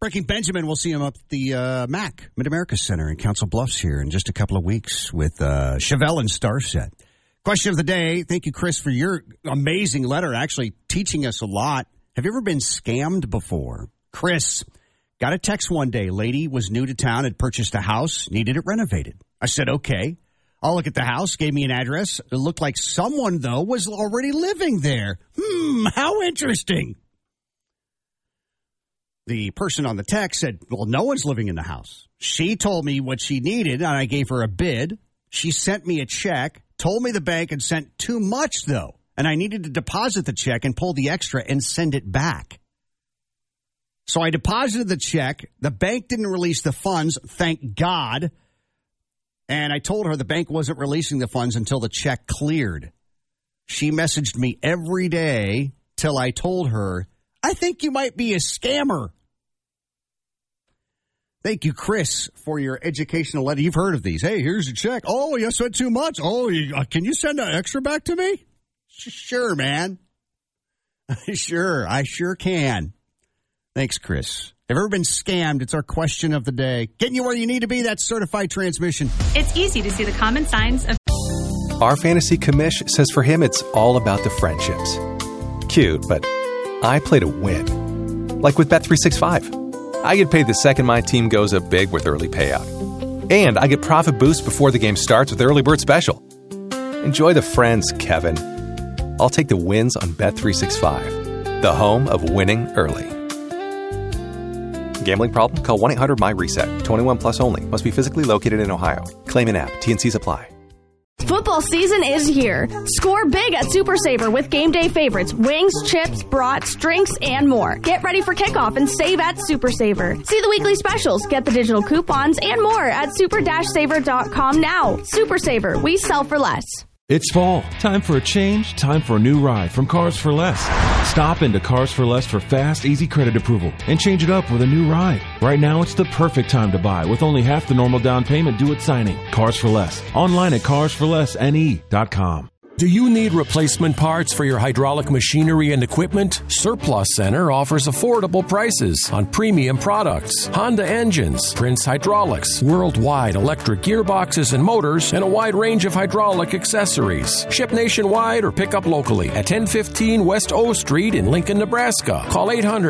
Breaking Benjamin, we'll see him up at the MAC, Mid-America Center in Council Bluffs here in just a couple of weeks with Chevelle and Starset. Question of the day. Thank you, Chris, for your amazing letter, actually teaching us a lot. Have you ever been scammed before? Chris, got a text one day. Lady was new to town, had purchased a house, needed it renovated. I said, okay. I'll look at the house, gave me an address. It looked like someone, though, was already living there. How interesting. The person on the text said, well, no one's living in the house. She told me what she needed, and I gave her a bid. She sent me a check, told me the bank had sent too much, though, and I needed to deposit the check and pull the extra and send it back. So I deposited the check. The bank didn't release the funds, thank God. And I told her the bank wasn't releasing the funds until the check cleared. She messaged me every day till I told her, I think you might be a scammer. Thank you, Chris, for your educational letter. You've heard of these. Hey, here's your check. Oh, you sent too much. Oh, can you send an extra back to me? Sure, man. Sure, I sure can. Thanks, Chris. Have you ever been scammed? It's our question of the day. Getting you where you need to be, that's certified transmission. It's easy to see the common signs of... Our fantasy commish says for him it's all about the friendships. Cute, but I play to win. Like with Bet365. I get paid the second my team goes up big with early payout. And I get profit boost before the game starts with Early Bird Special. Enjoy the friends, Kevin. I'll take the wins on Bet365. The home of winning early. Gambling problem? Call 1-800-MY-RESET. 21 plus only. Must be physically located in Ohio. Claim an app. T&Cs apply. Football season is here. Score big at Super Saver with game day favorites, wings, chips, brats, drinks, and more. Get ready for kickoff and save at Super Saver. See the weekly specials, get the digital coupons, and more at super-saver.com now. Super Saver, we sell for less. It's fall. Time for a change. Time for a new ride from Cars for Less. Stop into Cars for Less for fast, easy credit approval and change it up with a new ride. Right now, it's the perfect time to buy with only half the normal down payment due at signing. Cars for Less. Online at carsforlessne.com. Do you need replacement parts for your hydraulic machinery and equipment? Surplus Center offers affordable prices on premium products, Honda engines, Prince Hydraulics, worldwide electric gearboxes and motors, and a wide range of hydraulic accessories. Ship nationwide or pick up locally at 1015 West O Street in Lincoln, Nebraska. Call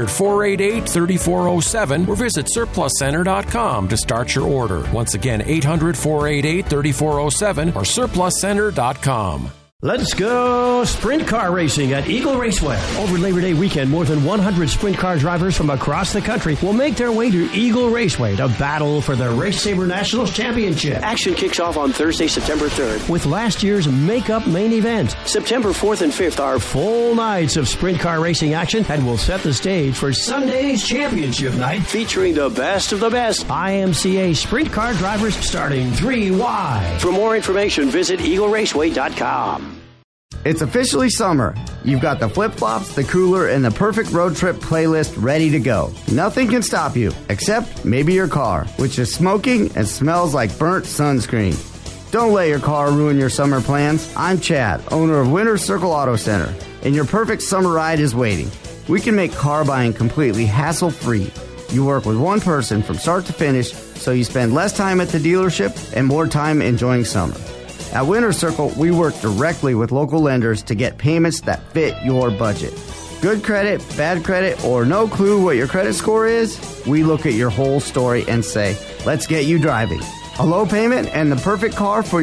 800-488-3407 or visit surpluscenter.com to start your order. Once again, 800-488-3407 or surpluscenter.com. Let's go sprint car racing at Eagle Raceway. Over Labor Day weekend, more than 100 sprint car drivers from across the country will make their way to Eagle Raceway to battle for the Race Saber Nationals Championship. Action kicks off on Thursday, September 3rd with last year's makeup main event. September 4th and 5th are full nights of sprint car racing action and will set the stage for Sunday's championship night featuring the best of the best IMCA sprint car drivers starting 3 wide. For more information, visit EagleRaceway.com. It's officially summer. You've got the flip-flops, the cooler, and the perfect road trip playlist ready to go. Nothing can stop you, except maybe your car, which is smoking and smells like burnt sunscreen. Don't let your car ruin your summer plans. I'm Chad, owner of Winter Circle Auto Center, and your perfect summer ride is waiting. We can make car buying completely hassle-free. You work with one person from start to finish, so you spend less time at the dealership and more time enjoying summer. At Winter Circle, we work directly with local lenders to get payments that fit your budget. Good credit, bad credit, or no clue what your credit score is? We look at your whole story and say, let's get you driving. A low payment and the perfect car for